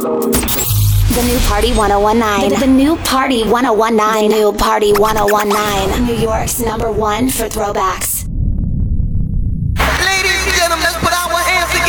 The new Party 1019. The new Party 1019. The new Party 1019. New York's #1 for throwbacks.